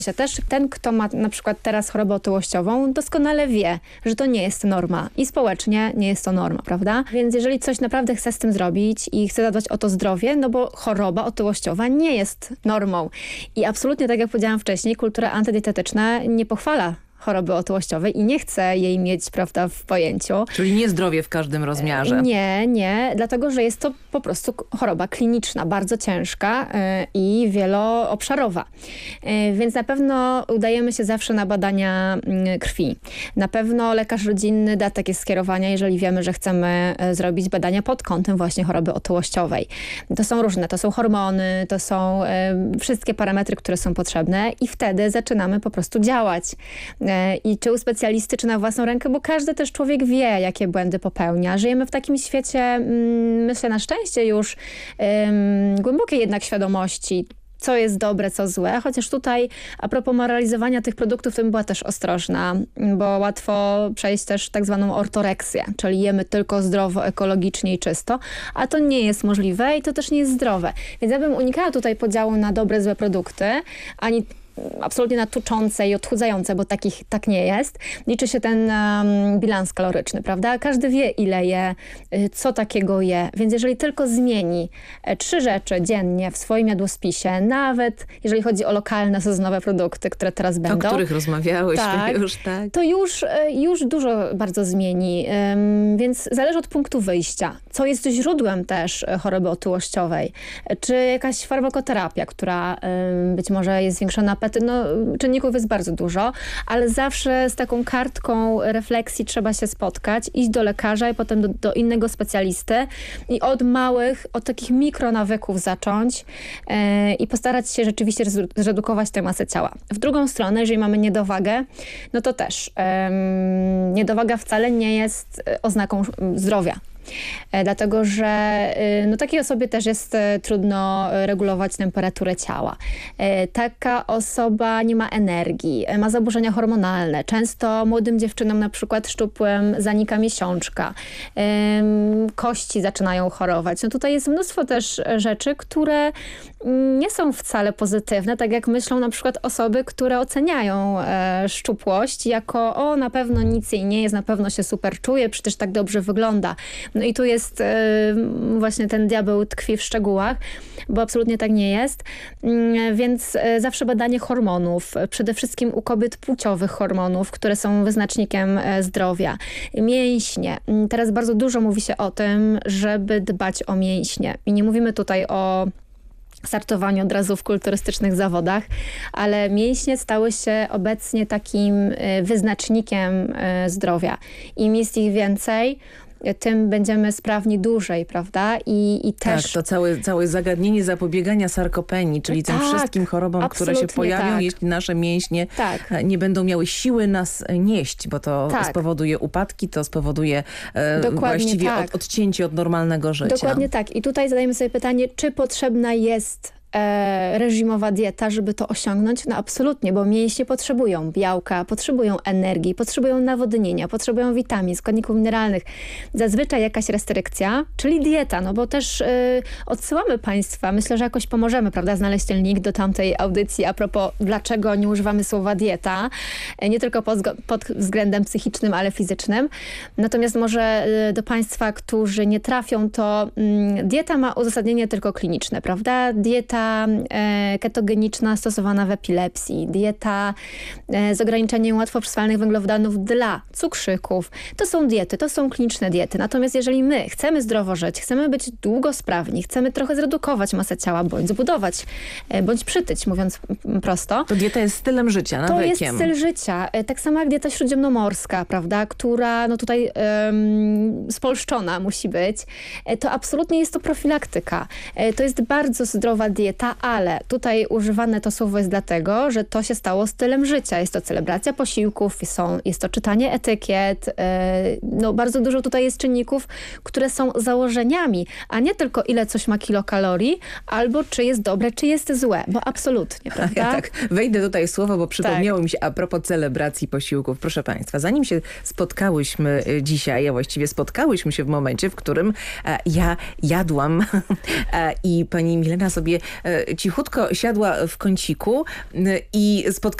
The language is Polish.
Też ten, kto ma na przykład teraz chorobę otyłościową, doskonale wie, że to nie jest norma i społecznie nie jest to norma, prawda? Więc jeżeli coś naprawdę chce z tym zrobić i chce zadbać o to zdrowie, no bo choroba otyłościowa nie jest normą. I absolutnie, tak jak powiedziałam wcześniej, kultura antydietetyczna nie pochwala choroby otyłościowej i nie chce jej mieć, prawda, w pojęciu. Czyli nie zdrowie w każdym rozmiarze. Nie, dlatego że jest to po prostu choroba kliniczna, bardzo ciężka i wieloobszarowa. Więc na pewno udajemy się zawsze na badania krwi. Na pewno lekarz rodzinny da takie skierowania, jeżeli wiemy, że chcemy zrobić badania pod kątem właśnie choroby otyłościowej. To są różne, to są hormony, to są wszystkie parametry, które są potrzebne i wtedy zaczynamy po prostu działać. I czy u specjalisty, czy na własną rękę, bo każdy też człowiek wie, jakie błędy popełnia. Żyjemy w takim świecie, myślę na szczęście już, głębokiej jednak świadomości, co jest dobre, co złe, chociaż tutaj a propos moralizowania tych produktów, to bym była też ostrożna, bo łatwo przejść też tak zwaną ortoreksję, czyli jemy tylko zdrowo, ekologicznie i czysto, a to nie jest możliwe i to też nie jest zdrowe. Więc ja bym unikała tutaj podziału na dobre, złe produkty, ani absolutnie na tuczące i odchudzające, bo tak nie jest. Liczy się ten bilans kaloryczny, prawda? Każdy wie, ile je, co takiego je. Więc jeżeli tylko zmieni 3 rzeczy dziennie w swoim jadłospisie, nawet jeżeli chodzi o lokalne, sezonowe produkty, które teraz będą. O których rozmawiałyśmy już, tak. To już dużo bardzo zmieni. Więc zależy od punktu wyjścia. Co jest źródłem też choroby otyłościowej? Czy jakaś farmakoterapia, która być może jest zwiększona apetyt? No, czynników jest bardzo dużo, ale zawsze z taką kartką refleksji trzeba się spotkać, iść do lekarza i potem do innego specjalisty i od takich mikronawyków zacząć i postarać się rzeczywiście zredukować tę masę ciała. W drugą stronę, jeżeli mamy niedowagę, no to też niedowaga wcale nie jest oznaką zdrowia. Dlatego, że takiej osobie też jest trudno regulować temperaturę ciała. Taka osoba nie ma energii, ma zaburzenia hormonalne. Często młodym dziewczynom, na przykład szczupłym, zanika miesiączka. Kości zaczynają chorować. No tutaj jest mnóstwo też rzeczy, które nie są wcale pozytywne, tak jak myślą na przykład osoby, które oceniają szczupłość jako na pewno nic jej nie jest, na pewno się super czuje, przecież tak dobrze wygląda. No i tu jest właśnie ten diabeł tkwi w szczegółach, bo absolutnie tak nie jest. Więc zawsze badanie hormonów, przede wszystkim u kobiet płciowych hormonów, które są wyznacznikiem zdrowia. Mięśnie. Teraz bardzo dużo mówi się o tym, żeby dbać o mięśnie. I nie mówimy tutaj o startowaniu od razu w kulturystycznych zawodach, ale mięśnie stały się obecnie takim wyznacznikiem zdrowia. Im jest ich więcej, tym będziemy sprawni dłużej, prawda? I też... Tak, to całe zagadnienie zapobiegania sarkopenii, czyli tym wszystkim chorobom, które się pojawią, jeśli nasze mięśnie nie będą miały siły nas nieść, bo to spowoduje upadki, to spowoduje właściwie odcięcie od normalnego życia. Dokładnie tak. I tutaj zadajemy sobie pytanie, czy potrzebna jest reżimowa dieta, żeby to osiągnąć? No absolutnie, bo mięśnie potrzebują białka, potrzebują energii, potrzebują nawodnienia, potrzebują witamin, składników mineralnych. Zazwyczaj jakaś restrykcja, czyli dieta, no bo też odsyłamy Państwa, myślę, że jakoś pomożemy, prawda, znaleźć ten link do tamtej audycji a propos dlaczego nie używamy słowa dieta, nie tylko pod względem psychicznym, ale fizycznym. Natomiast może do Państwa, którzy nie trafią, to dieta ma uzasadnienie tylko kliniczne, prawda? Dieta ketogeniczna stosowana w epilepsji, dieta z ograniczeniem łatwo przyswalnych węglowodanów dla cukrzyków. To są diety, to są kliniczne diety. Natomiast jeżeli my chcemy zdrowo żyć, chcemy być długosprawni, chcemy trochę zredukować masę ciała, bądź zbudować, bądź przytyć, mówiąc prosto. To dieta jest stylem życia, nawykiem. To jest styl życia. Tak samo jak dieta śródziemnomorska, prawda, która tutaj spolszczona musi być. To absolutnie jest to profilaktyka. To jest bardzo zdrowa dieta, ale tutaj używane to słowo jest dlatego, że to się stało stylem życia. Jest to celebracja posiłków, jest to czytanie etykiet. Bardzo dużo tutaj jest czynników, które są założeniami, a nie tylko ile coś ma kilokalorii, albo czy jest dobre, czy jest złe, bo absolutnie, prawda? Ja tak wejdę tutaj słowo, bo przypomniało mi się a propos celebracji posiłków. Proszę Państwa, zanim się spotkałyśmy dzisiaj, a właściwie spotkałyśmy się w momencie, w którym ja jadłam i pani Milena sobie cichutko siadła w kąciku i spotkała